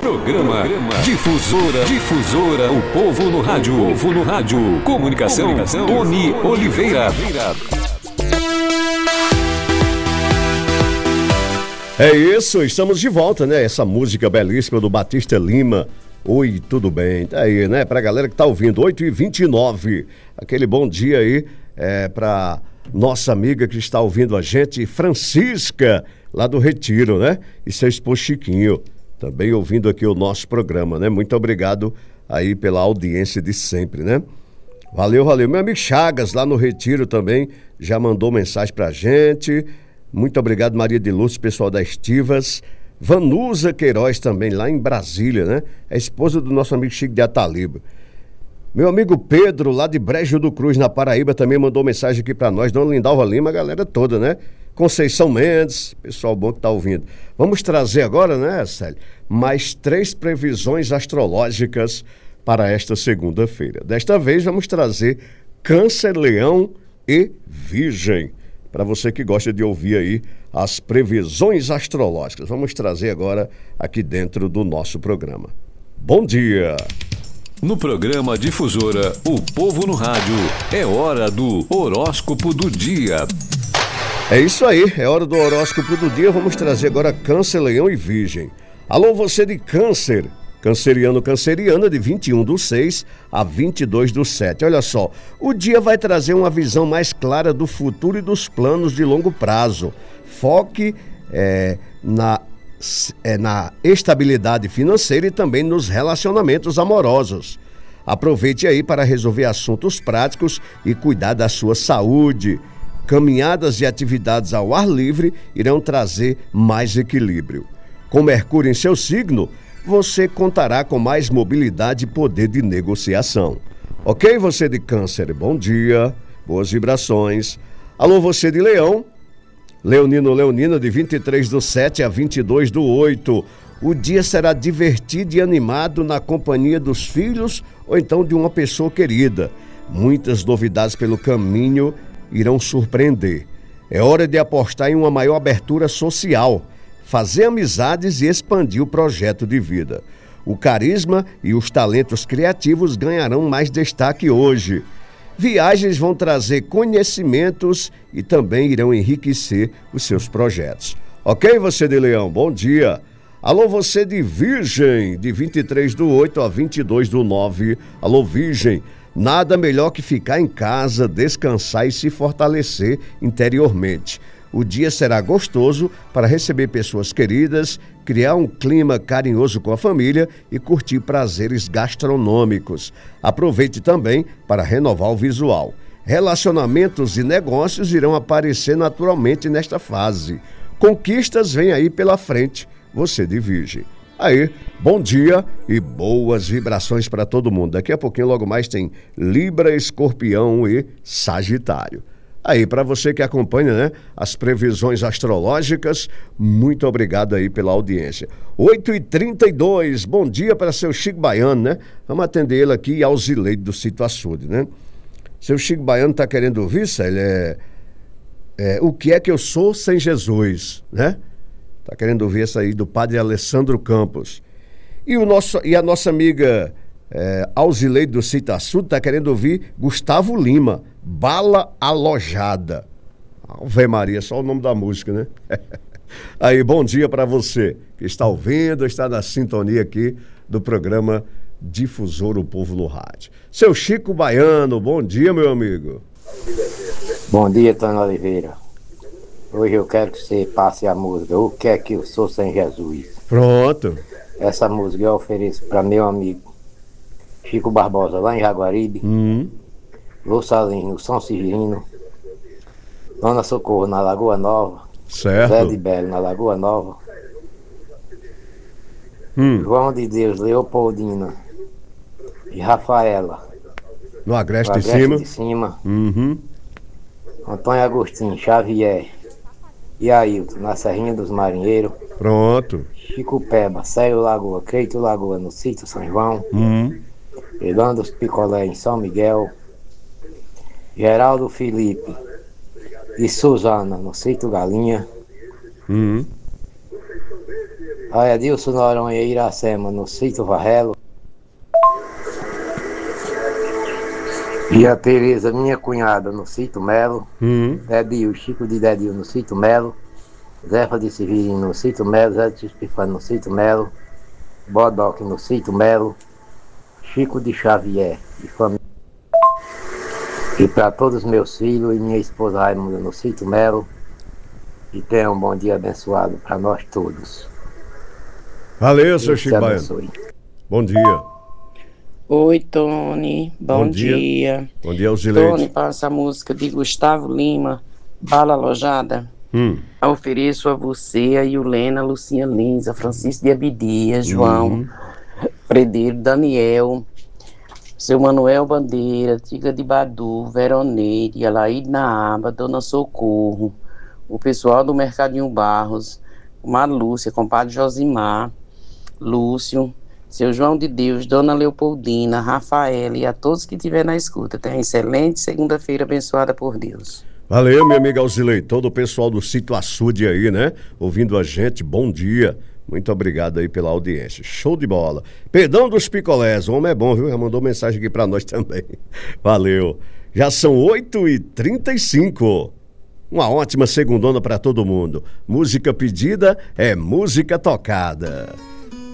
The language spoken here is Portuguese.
Programa Difusora, o povo no rádio. Comunicação, Tony Oliveira. É isso, estamos de volta, né? Essa música belíssima do Batista Lima. Oi, tudo bem? Tá aí, né? Pra galera que tá ouvindo, 8h29. Aquele bom dia aí pra nossa amiga que está ouvindo a gente, Francisca, lá do Retiro, né? E seu esposo Chiquinho, também ouvindo aqui o nosso programa, né? Muito obrigado aí pela audiência de sempre, né? Valeu. Meu amigo Chagas, lá no Retiro também, já mandou mensagem pra gente. Muito obrigado, Maria de Lúcia, pessoal da Estivas. Vanusa Queiroz também, lá em Brasília, né? É esposa do nosso amigo Chico de Ataliba. Meu amigo Pedro, lá de Brejo do Cruz, na Paraíba, também mandou mensagem aqui pra nós. Dona Lindalva Lima, a galera toda, né? Conceição Mendes, pessoal bom que tá ouvindo. Vamos trazer agora, né, Célio, mais 3 previsões astrológicas para esta segunda-feira. Desta vez vamos trazer Câncer, Leão e Virgem. Para você que gosta de ouvir aí as previsões astrológicas. Vamos trazer agora aqui dentro do nosso programa. Bom dia! No programa Difusora, o povo no rádio, é hora do horóscopo do dia. É isso aí, é hora do horóscopo do dia. Vamos trazer agora Câncer, Leão e Virgem. Alô, você de Câncer, canceriano, canceriana, de 21/6 a 22/7. Olha só, o dia vai trazer uma visão mais clara do futuro e dos planos de longo prazo. Foque na estabilidade financeira e também nos relacionamentos amorosos. Aproveite aí para resolver assuntos práticos e cuidar da sua saúde. Caminhadas e atividades ao ar livre irão trazer mais equilíbrio. Com Mercúrio em seu signo, você contará com mais mobilidade e poder de negociação. Ok, você de Câncer? Bom dia, boas vibrações. Alô, você de Leão? Leonino, Leonina, de 23/7 a 22/8. O dia será divertido e animado na companhia dos filhos ou então de uma pessoa querida. Muitas novidades pelo caminho irão surpreender. É hora de apostar em uma maior abertura social, fazer amizades e expandir o projeto de vida. O carisma e os talentos criativos ganharão mais destaque hoje. Viagens vão trazer conhecimentos e também irão enriquecer os seus projetos. Ok, você de Leão? Bom dia. Alô, você de Virgem, de 23/8 a 22/9. Alô, Virgem. Nada melhor que ficar em casa, descansar e se fortalecer interiormente. O dia será gostoso para receber pessoas queridas, criar um clima carinhoso com a família e curtir prazeres gastronômicos. Aproveite também para renovar o visual. Relacionamentos e negócios irão aparecer naturalmente nesta fase. Conquistas vêm aí pela frente, você de Virgem. Aí, bom dia e boas vibrações para todo mundo. Daqui a pouquinho, logo mais, tem Libra, Escorpião e Sagitário. Aí, para você que acompanha, né, as previsões astrológicas, muito obrigado aí pela audiência. 8h32, bom dia para seu Chico Baiano, né? Vamos atender ele aqui e Alzileide do Sítio Açude, né? Seu Chico Baiano tá querendo ouvir, Célio? O que é que eu sou sem Jesus, né? Tá querendo ouvir essa aí do padre Alessandro Campos. E a nossa amiga Alzileide do Sítio Açude tá querendo ouvir Gustavo Lima, Bala Alojada. Ave Maria, só o nome da música, né? Aí, bom dia para você que está ouvindo, está na sintonia aqui do programa Difusor, o Povo no Rádio. Seu Chico Baiano, bom dia, meu amigo. Bom dia, Tony Oliveira. Hoje eu quero que você passe a música O que é que eu sou sem Jesus. Pronto. Essa música eu ofereço para meu amigo Chico Barbosa, lá em Jaguaribe. Lô Salim, no São Cirino. Dona Socorro, na Lagoa Nova. Certo. Zé de Belo, na Lagoa Nova. João de Deus, Leopoldina e Rafaela, no Agreste de Cima. Antônio Agostinho, Xavier e Ailton, na Serrinha dos Marinheiros. Pronto. Chico Peba, Célio Lagoa, Creito Lagoa, no Sítio São João. Elandos Picolé, em São Miguel. Geraldo Felipe e Suzana, no Sítio Galinha. A Edilson Noronha Iracema, no sítio Varrelo. E a Tereza, minha cunhada, no sítio Melo. Dedil, Chico de Dedil, no sítio Melo. Zefa de Severino, no sítio Melo. Zé de Espifano, no sítio Melo. Bodoque, no sítio Melo. Chico de Xavier, de família. E para todos os meus filhos e minha esposa Raimunda, no sítio Melo. E tenha um bom dia abençoado para nós todos. Valeu, seu Chico Baiano. Bom dia. Oi, Tony. Bom dia. Bom dia, Alzileide. Tony, passa a música de Gustavo Lima, Bala Alojada. Ofereço a você, a Yulena, Lucinha Lins, a Francisco de Abidias, João Fredeiro, Daniel, seu Manuel Bandeira, Tiga de Badu, Veroneide, Alaide Naaba, Dona Socorro, o pessoal do Mercadinho Barros, Marlúcia, compadre Josimar, Lúcio, seu João de Deus, Dona Leopoldina, Rafael e a todos que estiver na escuta. Tenha uma excelente segunda-feira abençoada por Deus. Valeu, minha amiga Alzilei, todo o pessoal do Sítio Açude aí, né? Ouvindo a gente, bom dia. Muito obrigado aí pela audiência. Show de bola. Perdão dos picolés, o homem é bom, viu? Já mandou mensagem aqui pra nós também. Valeu. Já são 8h35. Uma ótima segundona pra todo mundo. Música pedida é música tocada.